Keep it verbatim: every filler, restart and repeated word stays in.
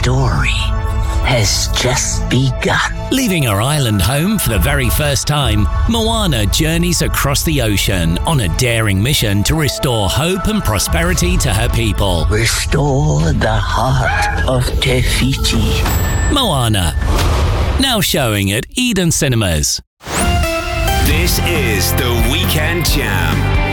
story has just begun. Leaving her island home for the very first time, Moana journeys across the ocean on a daring mission to restore hope and prosperity to her people. Restore the heart of Te Fiti. Moana, now showing at Eden Cinemas. This is the Weekend Jam.